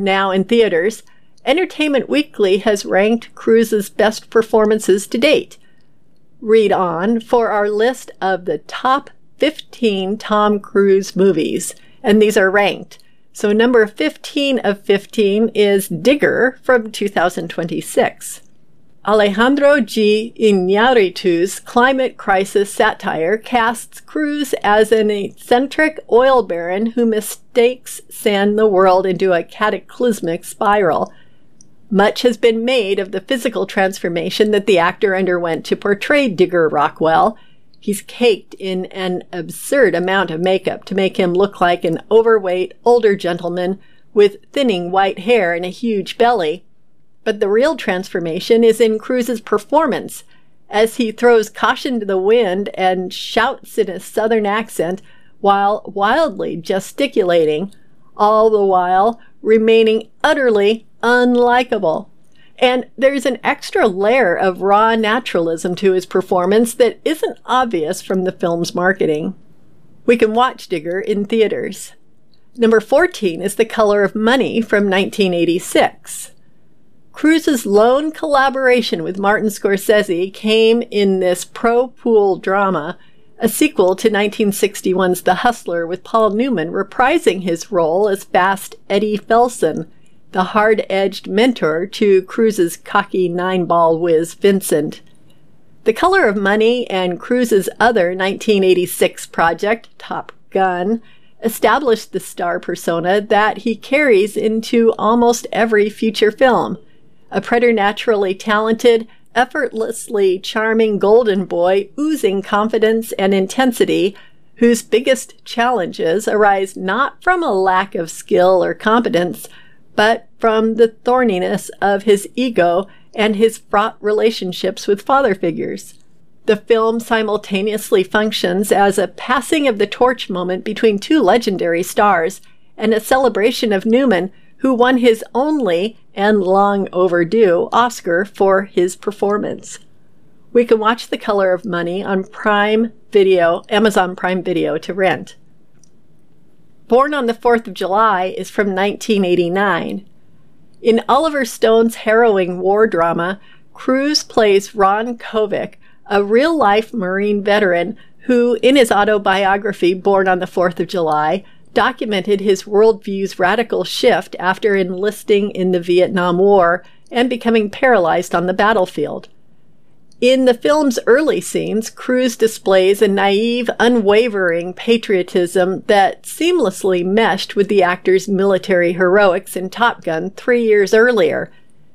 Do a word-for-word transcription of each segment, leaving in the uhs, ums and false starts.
now in theaters, Entertainment Weekly has ranked Cruise's best performances to date. Read on for our list of the top fifteen Tom Cruise movies, and these are ranked. So number fifteen of fifteen is Digger from two thousand twenty-six. Alejandro G. Iñárritu's climate crisis satire casts Cruise as an eccentric oil baron who mistakes send the world into a cataclysmic spiral. Much has been made of the physical transformation that the actor underwent to portray Digger Rockwell. He's caked in an absurd amount of makeup to make him look like an overweight, older gentleman with thinning white hair and a huge belly. But the real transformation is in Cruise's performance, as he throws caution to the wind and shouts in a southern accent while wildly gesticulating, all the while remaining utterly unlikable. And there's an extra layer of raw naturalism to his performance that isn't obvious from the film's marketing. We can watch Digger in theaters. Number fourteen is The Color of Money from nineteen eighty-six. Cruise's lone collaboration with Martin Scorsese came in this pro-pool drama, a sequel to nineteen sixty-one's The Hustler, with Paul Newman reprising his role as fast Eddie Felson, the hard-edged mentor to Cruise's cocky nine-ball whiz Vincent. The Color of Money and Cruise's other nineteen eighty-six project, Top Gun, established the star persona that he carries into almost every future film. A preternaturally talented, effortlessly charming golden boy oozing confidence and intensity, whose biggest challenges arise not from a lack of skill or competence, but from the thorniness of his ego and his fraught relationships with father figures. The film simultaneously functions as a passing of the torch moment between two legendary stars and a celebration of Newman, who won his only and long overdue Oscar for his performance. We can watch The Color of Money on Prime Video, Amazon Prime Video to rent. Born on the fourth of July is from nineteen eighty-nine. In Oliver Stone's harrowing war drama, Cruise plays Ron Kovic, a real-life Marine veteran who, in his autobiography Born on the fourth of July, documented his worldview's radical shift after enlisting in the Vietnam War and becoming paralyzed on the battlefield. In the film's early scenes, Cruise displays a naive, unwavering patriotism that seamlessly meshed with the actor's military heroics in Top Gun three years earlier,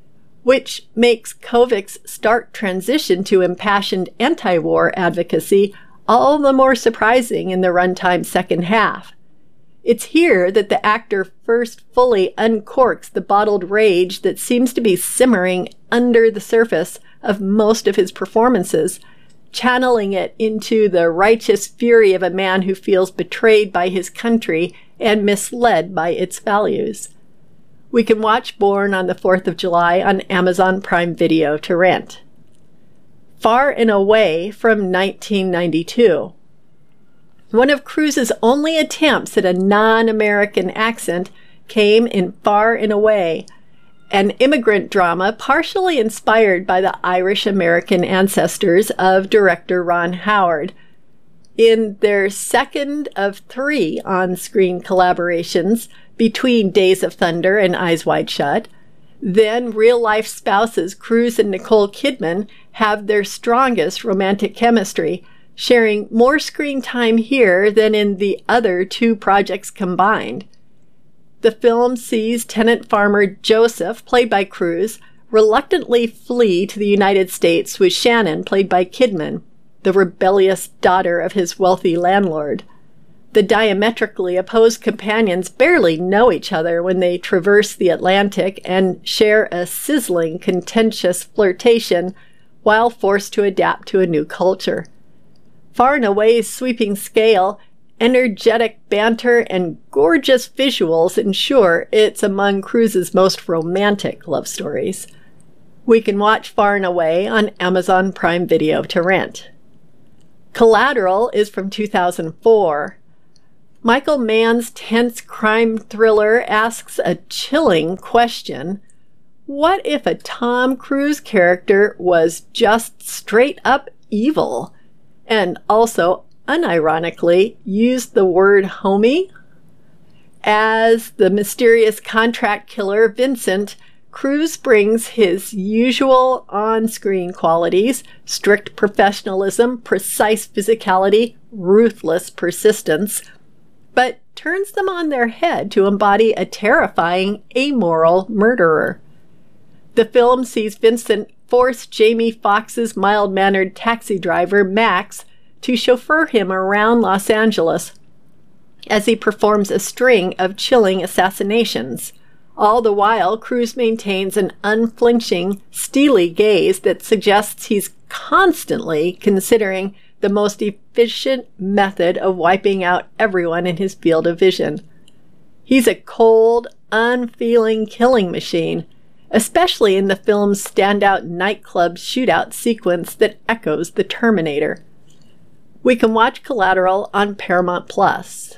which makes Kovic's stark transition to impassioned anti-war advocacy all the more surprising in the runtime second half. It's here that the actor first fully uncorks the bottled rage that seems to be simmering under the surface of most of his performances, channeling it into the righteous fury of a man who feels betrayed by his country and misled by its values. We can watch Born on the fourth of July on Amazon Prime Video to rent. Far and Away from nineteen ninety-two. One of Cruise's only attempts at a non-American accent came in Far and Away, an immigrant drama partially inspired by the Irish-American ancestors of director Ron Howard. In their second of three on-screen collaborations between Days of Thunder and Eyes Wide Shut, then real-life spouses Cruise and Nicole Kidman have their strongest romantic chemistry, sharing more screen time here than in the other two projects combined. The film sees tenant farmer Joseph, played by Cruise, reluctantly flee to the United States with Shannon, played by Kidman, the rebellious daughter of his wealthy landlord. The diametrically opposed companions barely know each other when they traverse the Atlantic and share a sizzling, contentious flirtation while forced to adapt to a new culture. Far and Away's sweeping scale, energetic banter, and gorgeous visuals ensure it's among Cruise's most romantic love stories. We can watch Far and Away on Amazon Prime Video to rent. Collateral is from two thousand four. Michael Mann's tense crime thriller asks a chilling question. What if a Tom Cruise character was just straight up evil and also, unironically, used the word homie? As the mysterious contract killer Vincent, Cruise brings his usual on-screen qualities: strict professionalism, precise physicality, ruthless persistence, but turns them on their head to embody a terrifying, amoral murderer. The film sees Vincent force Jamie Foxx's mild-mannered taxi driver, Max, to chauffeur him around Los Angeles as he performs a string of chilling assassinations. All the while, Cruise maintains an unflinching, steely gaze that suggests he's constantly considering the most efficient method of wiping out everyone in his field of vision. He's a cold, unfeeling killing machine, especially in the film's standout nightclub shootout sequence that echoes The Terminator. We can watch Collateral on Paramount Plus.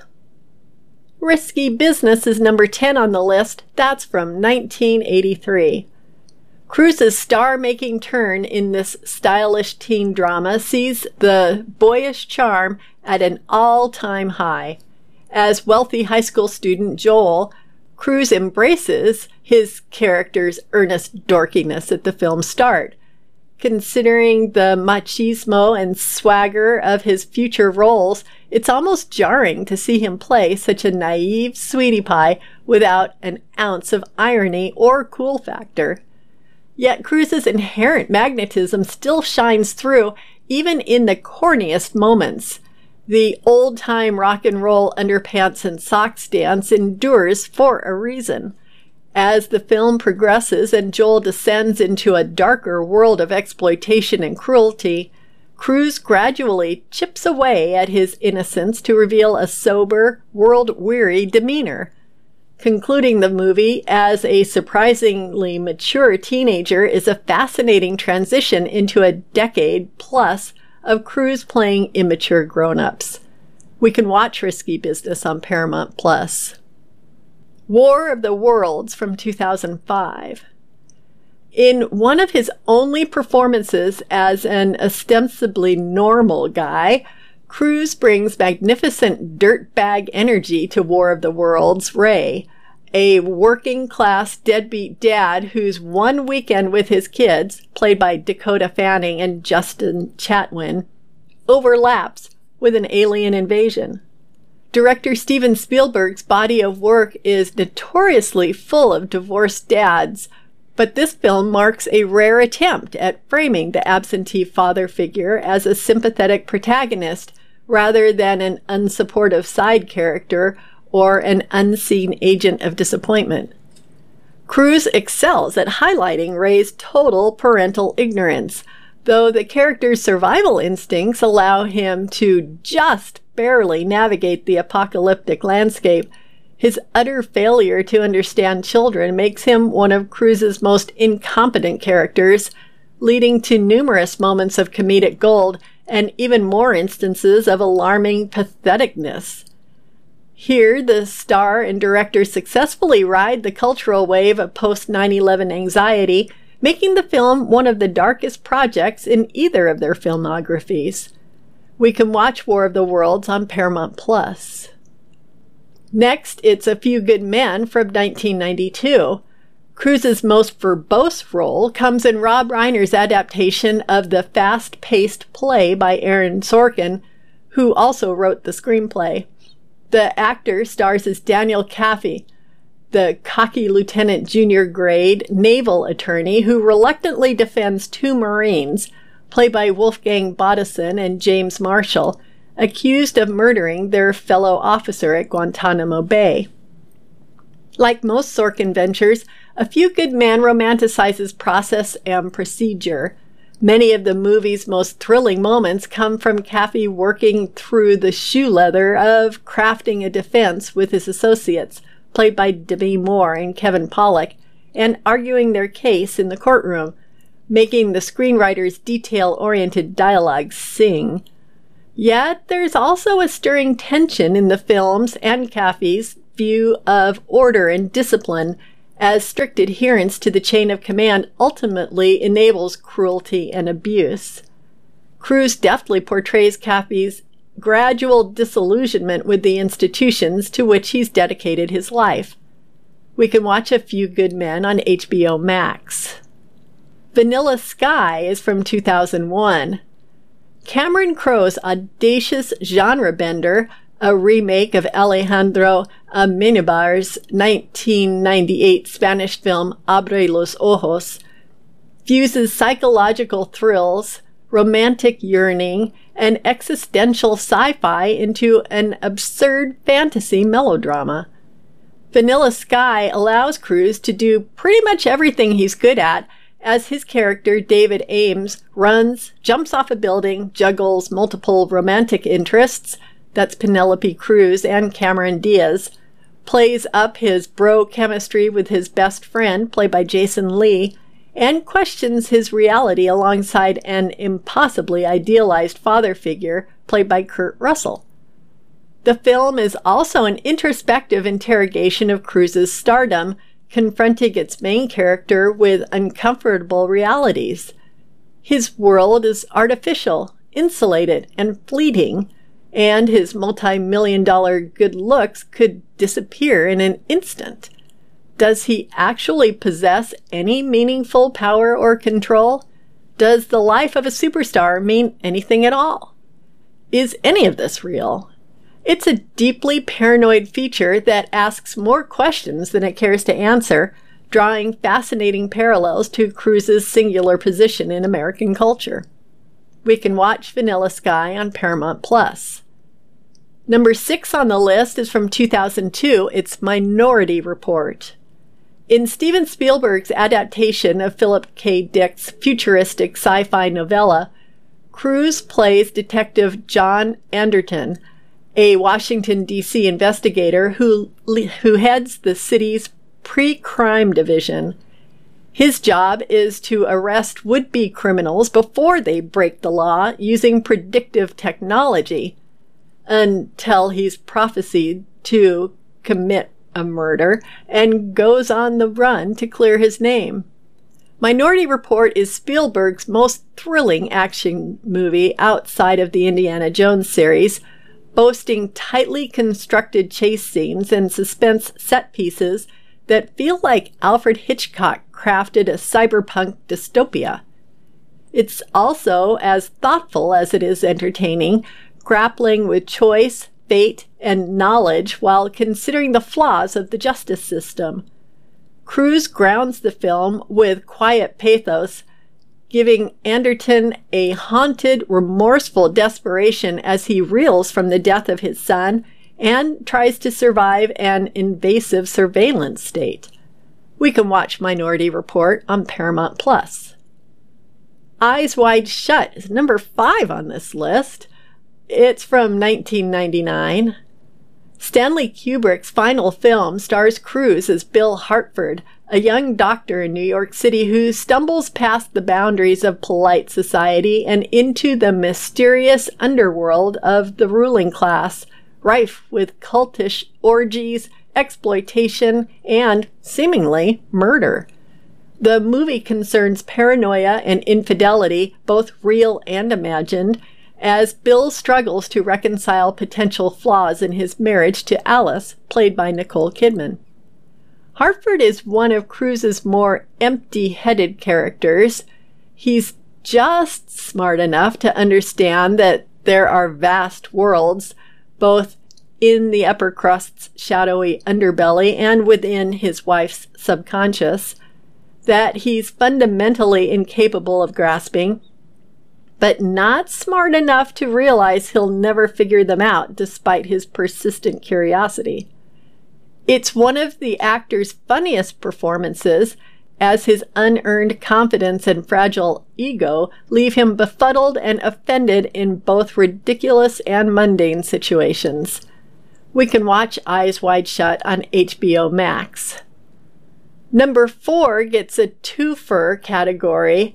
Risky Business is number ten on the list. That's from nineteen eighty-three. Cruise's star-making turn in this stylish teen drama sees the boyish charm at an all-time high. As wealthy high school student Joel, Cruise embraces his character's earnest dorkiness at the film's start. Considering the machismo and swagger of his future roles, it's almost jarring to see him play such a naive sweetie pie without an ounce of irony or cool factor. Yet Cruise's inherent magnetism still shines through, even in the corniest moments. The old-time rock and roll underpants and socks dance endures for a reason. As the film progresses and Joel descends into a darker world of exploitation and cruelty, Cruise gradually chips away at his innocence to reveal a sober, world-weary demeanor. Concluding the movie as a surprisingly mature teenager is a fascinating transition into a decade plus of Cruise playing immature grown-ups. We can watch Risky Business on Paramount Plus. War of the Worlds from two thousand five. In one of his only performances as an ostensibly normal guy, Cruise brings magnificent dirtbag energy to War of the Worlds' Ray, a working-class deadbeat dad whose one weekend with his kids, played by Dakota Fanning and Justin Chatwin, overlaps with an alien invasion. Director Steven Spielberg's body of work is notoriously full of divorced dads, but this film marks a rare attempt at framing the absentee father figure as a sympathetic protagonist rather than an unsupportive side character or an unseen agent of disappointment. Cruise excels at highlighting Ray's total parental ignorance, though the character's survival instincts allow him to just barely navigate the apocalyptic landscape. His utter failure to understand children makes him one of Cruise's most incompetent characters, leading to numerous moments of comedic gold and even more instances of alarming patheticness. Here, the star and director successfully ride the cultural wave of post nine eleven anxiety, making the film one of the darkest projects in either of their filmographies. We can watch War of the Worlds on Paramount Plus. Next, it's A Few Good Men from nineteen ninety-two. Cruise's most verbose role comes in Rob Reiner's adaptation of the fast-paced play by Aaron Sorkin, who also wrote the screenplay. The actor stars as Daniel Kaffee, the cocky lieutenant junior grade naval attorney who reluctantly defends two Marines, played by Wolfgang Bodison and James Marshall, accused of murdering their fellow officer at Guantanamo Bay. Like most Sorkin ventures, A Few Good Men romanticizes process and procedure. Many of the movie's most thrilling moments come from Kaffee working through the shoe leather of crafting a defense with his associates, played by Demi Moore and Kevin Pollak, and arguing their case in the courtroom, making the screenwriter's detail-oriented dialogue sing. Yet there's also a stirring tension in the film's and Kaffee's view of order and discipline, as strict adherence to the chain of command ultimately enables cruelty and abuse. Cruise deftly portrays Kaffee's gradual disillusionment with the institutions to which he's dedicated his life. We can watch A Few Good Men on H B O Max. Vanilla Sky is from two thousand one. Cameron Crowe's audacious genre bender, a remake of Alejandro Amenabar's nineteen ninety-eight Spanish film Abre los Ojos, fuses psychological thrills, romantic yearning, and existential sci-fi into an absurd fantasy melodrama. Vanilla Sky allows Cruise to do pretty much everything he's good at, as his character, David Ames, runs, jumps off a building, juggles multiple romantic interests, that's Penelope Cruz and Cameron Diaz, plays up his bro chemistry with his best friend, played by Jason Lee, and questions his reality alongside an impossibly idealized father figure, played by Kurt Russell. The film is also an introspective interrogation of Cruise's stardom, confronting its main character with uncomfortable realities. His world is artificial, insulated, and fleeting, and his multi-million dollar good looks could disappear in an instant. Does he actually possess any meaningful power or control? Does the life of a superstar mean anything at all? Is any of this real? It's a deeply paranoid feature that asks more questions than it cares to answer, drawing fascinating parallels to Cruise's singular position in American culture. We can watch Vanilla Sky on Paramount Plus. Number six on the list is from two thousand two. It's Minority Report. In Steven Spielberg's adaptation of Philip K. Dick's futuristic sci-fi novella, Cruise plays Detective John Anderton, a Washington, D C investigator who, who heads the city's pre-crime division. His job is to arrest would-be criminals before they break the law using predictive technology, until he's prophesied to commit a murder and goes on the run to clear his name. Minority Report is Spielberg's most thrilling action movie outside of the Indiana Jones series, boasting tightly constructed chase scenes and suspense set pieces that feel like Alfred Hitchcock crafted a cyberpunk dystopia. It's also as thoughtful as it is entertaining, grappling with choice, fate, and knowledge while considering the flaws of the justice system. Cruise grounds the film with quiet pathos, giving Anderton a haunted, remorseful desperation as he reels from the death of his son and tries to survive an invasive surveillance state. We can watch Minority Report on Paramount Plus. Eyes Wide Shut is number five on this list. It's from nineteen ninety-nine. Stanley Kubrick's final film stars Cruise as Bill Hartford, a young doctor in New York City who stumbles past the boundaries of polite society and into the mysterious underworld of the ruling class, rife with cultish orgies, exploitation, and, seemingly, murder. The movie concerns paranoia and infidelity, both real and imagined, as Bill struggles to reconcile potential flaws in his marriage to Alice, played by Nicole Kidman. Hartford is one of Cruise's more empty-headed characters. He's just smart enough to understand that there are vast worlds, both in the upper crust's shadowy underbelly and within his wife's subconscious, that he's fundamentally incapable of grasping, but not smart enough to realize he'll never figure them out despite his persistent curiosity. It's one of the actor's funniest performances, as his unearned confidence and fragile ego leave him befuddled and offended in both ridiculous and mundane situations. We can watch Eyes Wide Shut on H B O Max. Number four gets a twofer category,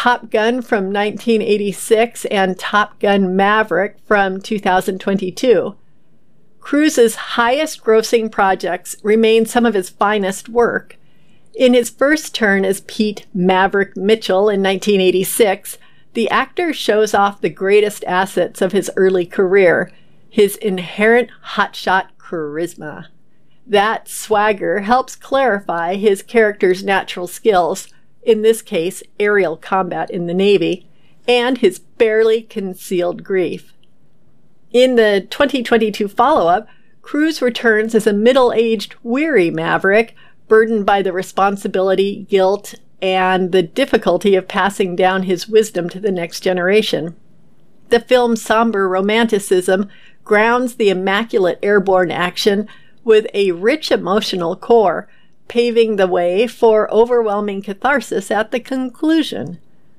Top Gun from nineteen eighty-six and Top Gun Maverick from two thousand twenty-two. Cruise's highest-grossing projects remain some of his finest work. In his first turn as Pete Maverick Mitchell in nineteen eighty-six, the actor shows off the greatest assets of his early career, his inherent hotshot charisma. That swagger helps clarify his character's natural skills, in this case, aerial combat in the Navy, and his barely concealed grief. In the twenty twenty-two follow-up, Cruise returns as a middle-aged, weary Maverick, burdened by the responsibility, guilt, and the difficulty of passing down his wisdom to the next generation. The film's somber romanticism grounds the immaculate airborne action with a rich emotional core, paving the way for overwhelming catharsis at the conclusion.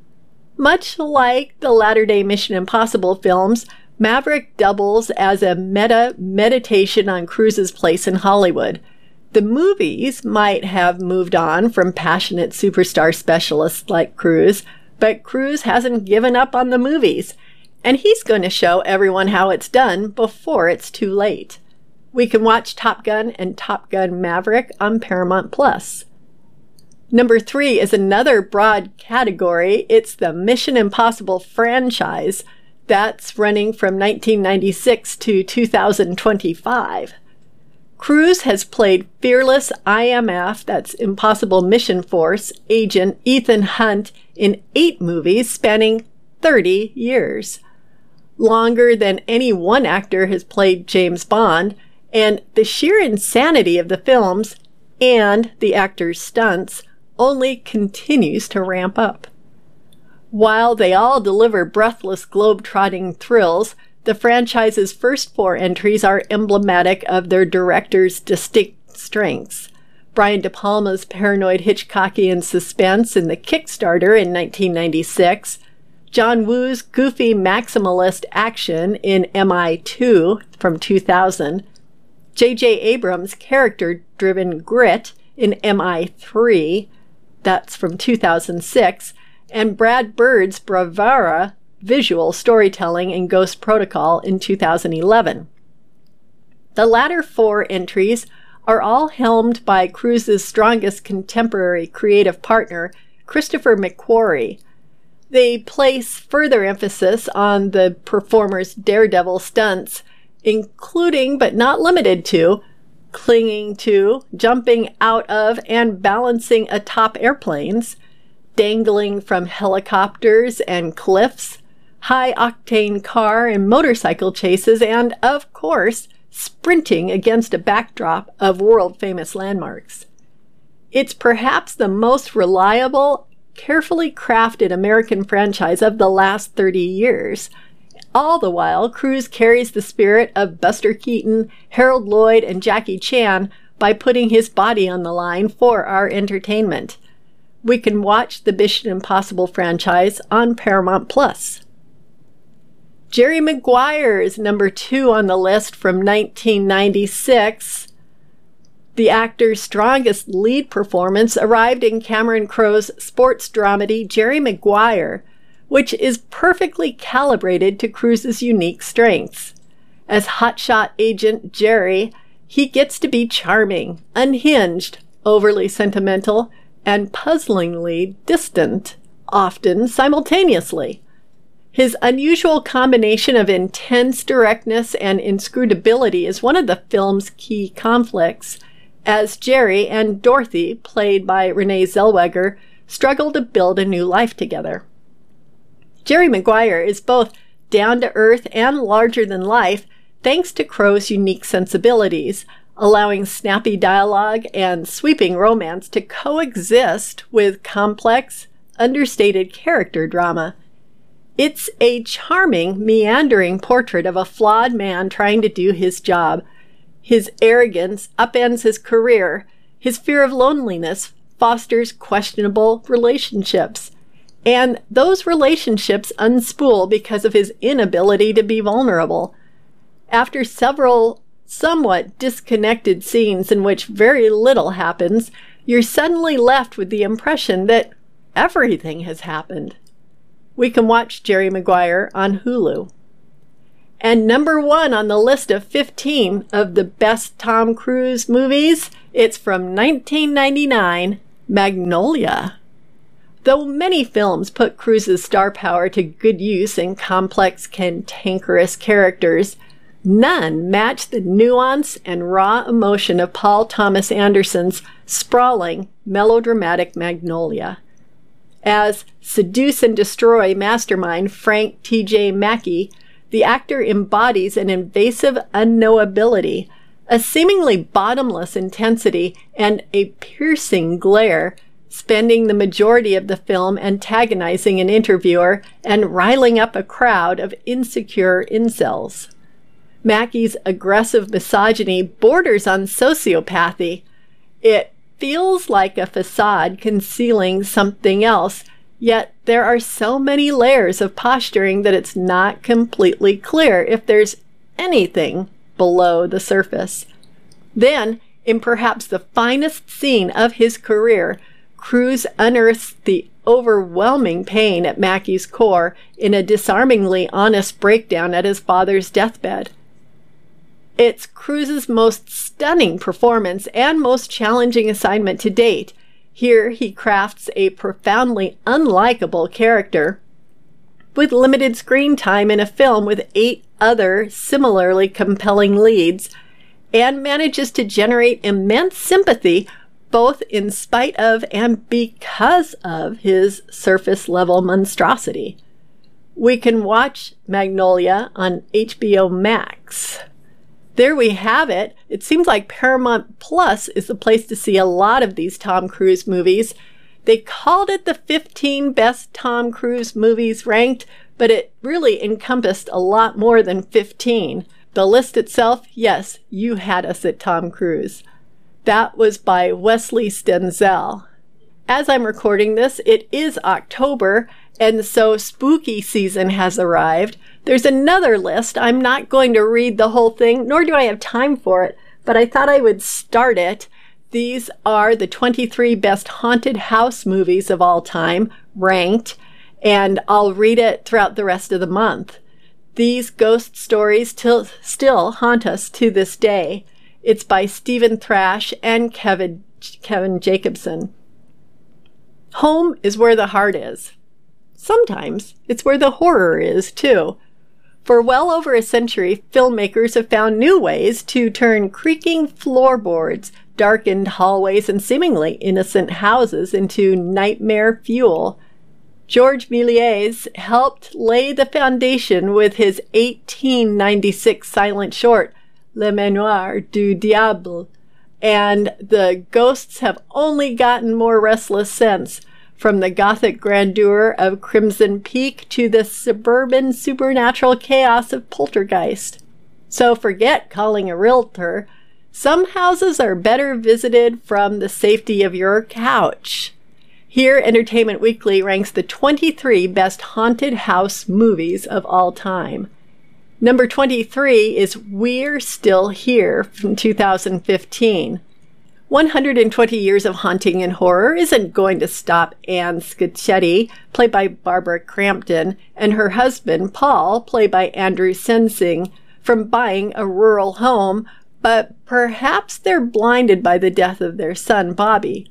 Much like the latter-day Mission Impossible films, Maverick doubles as a meta-meditation on Cruise's place in Hollywood. The movies might have moved on from passionate superstar specialists like Cruise, but Cruise hasn't given up on the movies, and he's going to show everyone how it's done before it's too late. We can watch Top Gun and Top Gun Maverick on Paramount Plus. Number three is another broad category. It's the Mission Impossible franchise. That's running from nineteen ninety-six to two thousand twenty-five. Cruise has played fearless I M F, that's Impossible Mission Force, agent Ethan Hunt in eight movies spanning thirty years. Longer than any one actor has played James Bond, and the sheer insanity of the films and the actor's stunts only continues to ramp up. While they all deliver breathless globe-trotting thrills, the franchise's first four entries are emblematic of their director's distinct strengths. Brian De Palma's paranoid Hitchcockian suspense in The Kickstarter in nineteen ninety-six, John Woo's goofy maximalist action in M I two from two thousand, J J Abrams' character-driven grit in M I three, that's from two thousand six, and Brad Bird's bravura visual storytelling in Ghost Protocol in two thousand eleven. The latter four entries are all helmed by Cruise's strongest contemporary creative partner, Christopher McQuarrie. They place further emphasis on the performer's daredevil stunts, including but not limited to clinging to, jumping out of, and balancing atop airplanes, dangling from helicopters and cliffs, high-octane car and motorcycle chases, and, of course, sprinting against a backdrop of world-famous landmarks. It's perhaps the most reliable, carefully crafted American franchise of the last thirty years. All the while, Cruise carries the spirit of Buster Keaton, Harold Lloyd, and Jackie Chan by putting his body on the line for our entertainment. We can watch the Mission Impossible franchise on Paramount Plus. Jerry Maguire is number two on the list from nineteen ninety-six. The actor's strongest lead performance arrived in Cameron Crowe's sports dramedy Jerry Maguire, which is perfectly calibrated to Cruise's unique strengths. As hotshot agent Jerry, he gets to be charming, unhinged, overly sentimental, and puzzlingly distant, often simultaneously. His unusual combination of intense directness and inscrutability is one of the film's key conflicts, as Jerry and Dorothy, played by Renee Zellweger, struggle to build a new life together. Jerry Maguire is both down-to-earth and larger-than-life thanks to Crowe's unique sensibilities, allowing snappy dialogue and sweeping romance to coexist with complex, understated character drama. It's a charming, meandering portrait of a flawed man trying to do his job. His arrogance upends his career. His fear of loneliness fosters questionable relationships. And those relationships unspool because of his inability to be vulnerable. After several somewhat disconnected scenes in which very little happens, you're suddenly left with the impression that everything has happened. We can watch Jerry Maguire on Hulu. And number one on the list of fifteen of the best Tom Cruise movies, it's from nineteen ninety-nine, Magnolia. Though many films put Cruise's star power to good use in complex, cantankerous characters, none match the nuance and raw emotion of Paul Thomas Anderson's sprawling, melodramatic Magnolia. As seduce and destroy mastermind Frank T J Mackey, the actor embodies an invasive unknowability, a seemingly bottomless intensity, and a piercing glare, spending the majority of the film antagonizing an interviewer and riling up a crowd of insecure incels. Mackey's aggressive misogyny borders on sociopathy. It feels like a facade concealing something else, yet there are so many layers of posturing that it's not completely clear if there's anything below the surface. Then, in perhaps the finest scene of his career, Cruise unearths the overwhelming pain at Mackey's core in a disarmingly honest breakdown at his father's deathbed. It's Cruise's most stunning performance and most challenging assignment to date. Here he crafts a profoundly unlikable character with limited screen time in a film with eight other similarly compelling leads, and manages to generate immense sympathy both in spite of and because of his surface-level monstrosity. We can watch Magnolia on H B O Max. There we have it. It seems like Paramount Plus is the place to see a lot of these Tom Cruise movies. They called it the fifteen best Tom Cruise movies ranked, but it really encompassed a lot more than fifteen. The list itself, yes, you had us at Tom Cruise. That was by Wesley Stenzel. As I'm recording this, it is October, and so spooky season has arrived. There's another list. I'm not going to read the whole thing, nor do I have time for it, but I thought I would start it. These are the twenty-three best haunted house movies of all time, ranked, and I'll read it throughout the rest of the month. These ghost stories till, still haunt us to this day. It's by Stephen Thrash and Kevin, Kevin Jacobson. Home is where the heart is. Sometimes it's where the horror is, too. For well over a century, filmmakers have found new ways to turn creaking floorboards, darkened hallways, and seemingly innocent houses into nightmare fuel. Georges Méliès helped lay the foundation with his eighteen ninety-six silent short, Le Manoir du Diable, and the ghosts have only gotten more restless since, from the gothic grandeur of Crimson Peak to the suburban supernatural chaos of Poltergeist. So forget calling a realtor. Some houses are better visited from the safety of your couch. Here, Entertainment Weekly ranks the twenty-three best haunted house movies of all time. Number twenty-three is We're Still Here from two thousand fifteen. one hundred twenty years of haunting and horror isn't going to stop Anne Scacchetti, played by Barbara Crampton, and her husband, Paul, played by Andrew Sensing, from buying a rural home, but perhaps they're blinded by the death of their son, Bobby.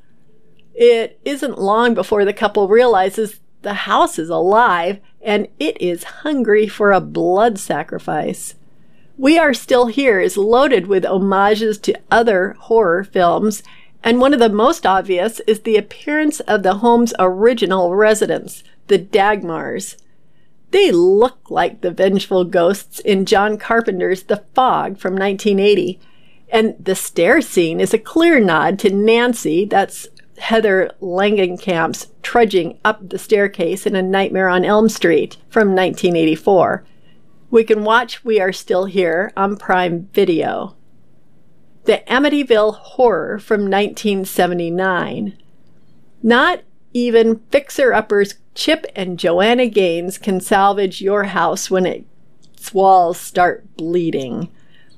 It isn't long before the couple realizes the house is alive, and it is hungry for a blood sacrifice. We Are Still Here is loaded with homages to other horror films, and one of the most obvious is the appearance of the home's original residents, the Dagmars. They look like the vengeful ghosts in John Carpenter's The Fog from nineteen eighty, and the stair scene is a clear nod to Nancy, that's Heather Langenkamp's trudging up the staircase in A Nightmare on Elm Street from nineteen eighty-four. We can watch We Are Still Here on Prime Video. The Amityville Horror from nineteen seventy-nine. Not even fixer-uppers Chip and Joanna Gaines can salvage your house when its walls start bleeding.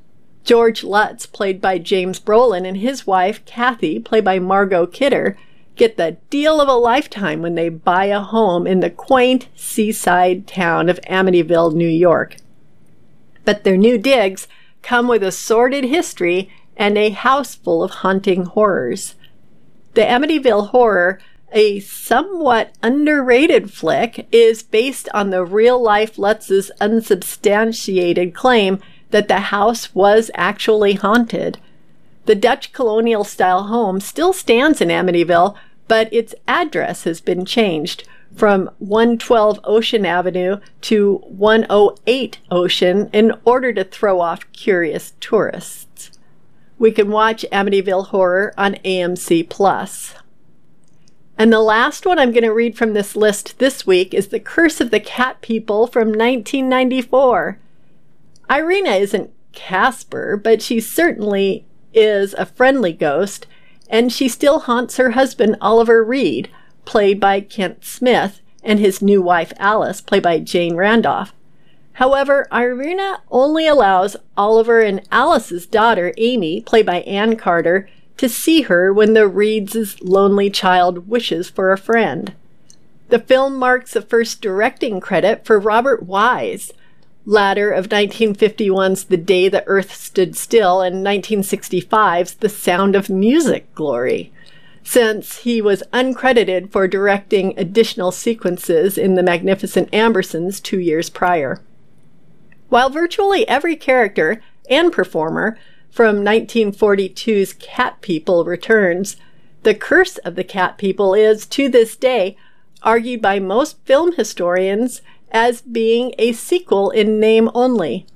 George Lutz, played by James Brolin, and his wife, Kathy, played by Margot Kidder, get the deal of a lifetime when they buy a home in the quaint seaside town of Amityville, New York. But their new digs come with a sordid history and a house full of haunting horrors. The Amityville Horror, a somewhat underrated flick, is based on the real-life Lutz's unsubstantiated claim that the house was actually haunted. The Dutch colonial-style home still stands in Amityville, but its address has been changed from one twelve Ocean Avenue to one oh eight Ocean in order to throw off curious tourists. We can watch Amityville Horror on A M C Plus. And the last one I'm going to read from this list this week is The Curse of the Cat People from nineteen ninety-four. Irina isn't Casper, but she certainly is a friendly ghost, and she still haunts her husband Oliver Reed, played by Kent Smith, and his new wife Alice, played by Jane Randolph. However, Irina only allows Oliver and Alice's daughter, Amy, played by Ann Carter, to see her when the Reeds' lonely child wishes for a friend. The film marks the first directing credit for Robert Wise, latter of nineteen fifty-one's The Day the Earth Stood Still and nineteen sixty-five's The Sound of Music glory, since he was uncredited for directing additional sequences in The Magnificent Ambersons two years prior. While virtually every character and performer from nineteen forty-two's Cat People returns, The Curse of the Cat People is, to this day, argued by most film historians as being a sequel in name only.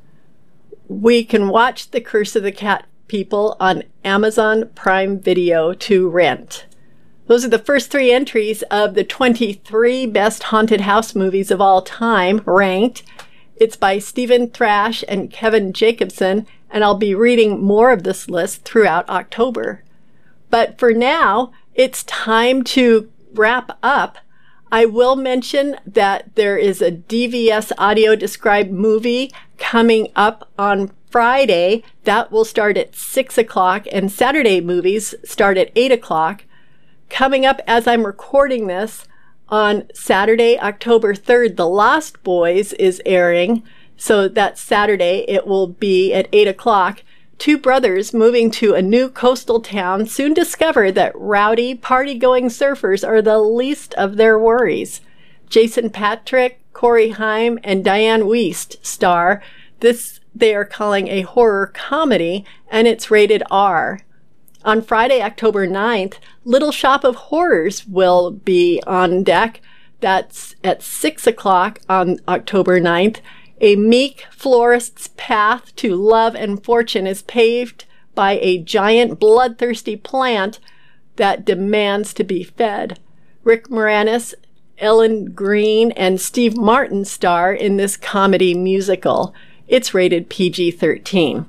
We can watch The Curse of the Cat People on Amazon Prime Video to rent. Those are the first three entries of the twenty-three best haunted house movies of all time, ranked. It's by Stephen Thrash and Kevin Jacobson, and I'll be reading more of this list throughout October. But for now, it's time to wrap up. I will mention that there is a D V S audio described movie coming up on Friday. That will start at six o'clock, and Saturday movies start at eight o'clock. Coming up as I'm recording this, on Saturday, October third, The Lost Boys is airing. So that Saturday, it will be at eight o'clock. Two brothers moving to a new coastal town soon discover that rowdy, party-going surfers are the least of their worries. Jason Patric, Corey Haim, and Diane Wiest star. This they are calling a horror comedy, and it's rated R. On Friday, October ninth, Little Shop of Horrors will be on deck. That's at six o'clock on October ninth. A meek florist's path to love and fortune is paved by a giant bloodthirsty plant that demands to be fed. Rick Moranis, Ellen Green, and Steve Martin star in this comedy musical. It's rated P G thirteen.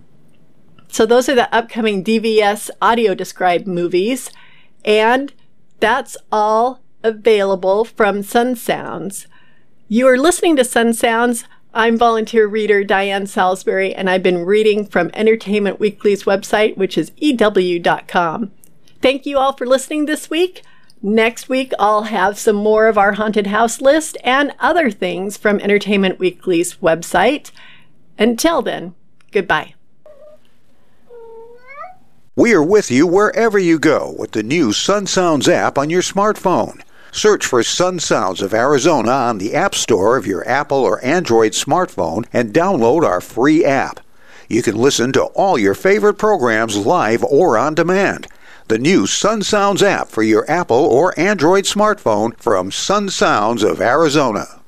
So those are the upcoming D V S audio described movies, and that's all available from Sun Sounds. You are listening to Sun Sounds. I'm volunteer reader Diane Salisbury, and I've been reading from Entertainment Weekly's website, which is E W dot com. Thank you all for listening this week. Next week, I'll have some more of our haunted house list and other things from Entertainment Weekly's website. Until then, goodbye. We are with you wherever you go with the new Sun Sounds app on your smartphone. Search for Sun Sounds of Arizona on the App Store of your Apple or Android smartphone and download our free app. You can listen to all your favorite programs live or on demand. The new Sun Sounds app for your Apple or Android smartphone from Sun Sounds of Arizona.